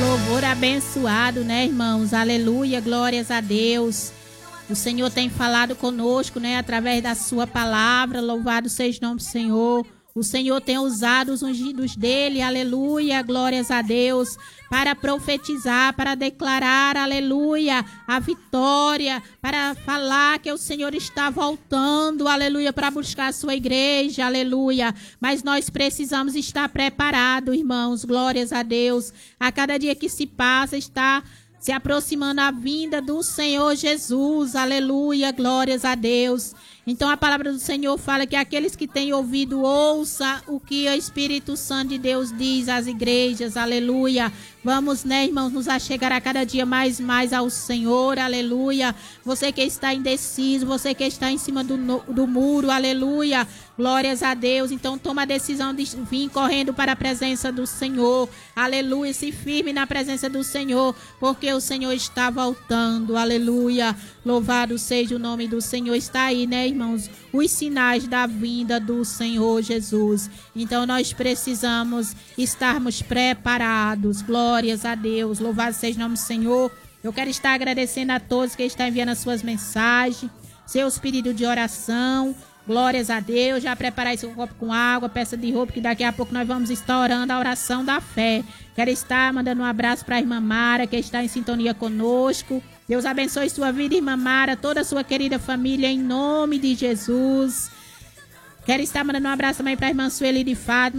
Louvor abençoado, né, irmãos? Aleluia, glórias a Deus. O Senhor tem falado conosco, né, através da sua palavra. Louvado seja o nome do Senhor. O Senhor tem usado os ungidos dele, aleluia, glórias a Deus, para profetizar, para declarar, aleluia, a vitória, para falar que o Senhor está voltando, aleluia, para buscar a sua igreja, aleluia. Mas nós precisamos estar preparados, irmãos, glórias a Deus. A cada dia que se passa, está se aproximando a vinda do Senhor Jesus, aleluia, glórias a Deus. Então a palavra do Senhor fala que aqueles que têm ouvido, ouça o que o Espírito Santo de Deus diz às igrejas, aleluia. Vamos, né, irmãos, nos achegar a cada dia mais ao Senhor, aleluia. Você que está indeciso, você que está em cima do muro, aleluia. Glórias a Deus. Então toma a decisão de vir correndo para a presença do Senhor, aleluia. Se firme na presença do Senhor, porque o Senhor está voltando, aleluia. Louvado seja o nome do Senhor. Está aí, né, irmãos, os sinais da vinda do Senhor Jesus. Então nós precisamos estarmos preparados. Glórias a Deus. Louvado seja o nome do Senhor. Eu quero estar agradecendo a todos que estão enviando as suas mensagens, seus pedidos de oração. Glórias a Deus. Já preparar esse copo com água, peça de roupa, que daqui a pouco nós vamos estar orando a oração da fé. Quero estar mandando um abraço para a irmã Mara, que está em sintonia conosco. Deus abençoe sua vida, irmã Mara, toda a sua querida família, em nome de Jesus. Quero estar mandando um abraço também para a irmã Sueli de Fátima,